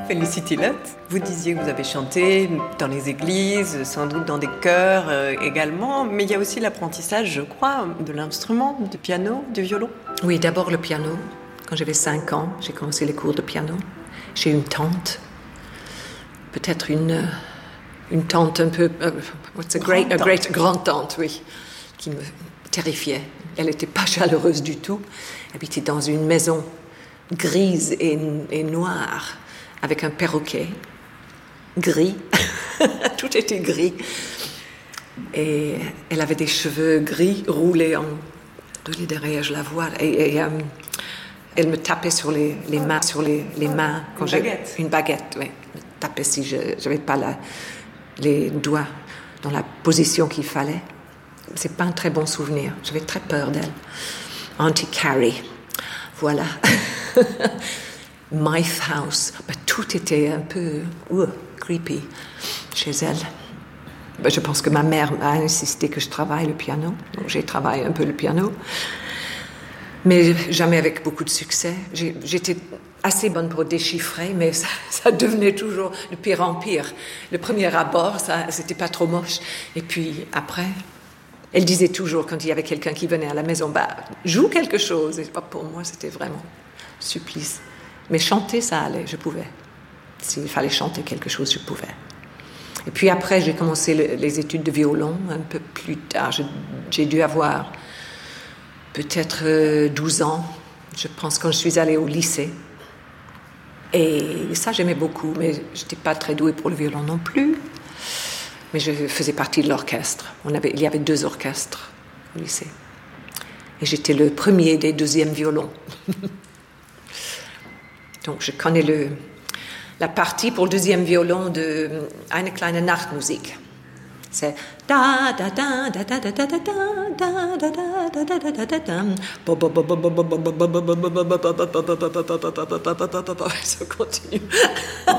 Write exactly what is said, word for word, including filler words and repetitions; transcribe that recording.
Felicity Lott. Vous disiez que vous avez chanté dans les églises, sans doute dans des chœurs euh, également, mais il y a aussi l'apprentissage, je crois, de l'instrument, du piano, du violon. Oui, d'abord le piano. Quand j'avais cinq ans, j'ai commencé les cours de piano. J'ai une tante, peut-être une, une tante un peu... Uh, what's a great, a great grande-tante, oui, qui me terrifiait. Elle n'était pas chaleureuse du tout. Elle habitait dans une maison grise et, et noire, avec un perroquet gris. Tout était gris. Et elle avait des cheveux gris roulés en... Désolée, derrière, je la vois. Et, et euh, elle me tapait sur les, les mains, sur les, les mains. Quand une baguette. Une baguette, oui. Elle me tapait si je n'avais pas la, les doigts dans la position qu'il fallait. C'est pas un très bon souvenir. J'avais très peur d'elle. Auntie Carrie. Voilà. Mythe House. Ben, tout était un peu uh, creepy chez elle. Ben, je pense que ma mère a insisté que je travaille le piano. Donc, j'ai travaillé un peu le piano. Mais jamais avec beaucoup de succès. J'ai, j'étais assez bonne pour déchiffrer, mais ça, ça devenait toujours de pire en pire. Le premier abord, ça, c'était pas trop moche. Et puis après... Elle disait toujours, quand il y avait quelqu'un qui venait à la maison, bah, joue quelque chose. Et pour moi, c'était vraiment supplice. Mais chanter, ça allait, je pouvais. S'il fallait chanter quelque chose, je pouvais. Et puis après, j'ai commencé le, les études de violon un peu plus tard. Je, j'ai dû avoir peut-être euh, douze ans, je pense, quand je suis allée au lycée. Et ça, j'aimais beaucoup, mais je n'étais pas très douée pour le violon non plus. Mais je faisais partie de l'orchestre. On avait, il y avait deux orchestres au lycée. Et j'étais le premier des deuxièmes violons. Donc je connais le, la partie pour le deuxième violon de Eine kleine Nachtmusik. C'est da da da da da da da da da da da da da da da. Ça continue.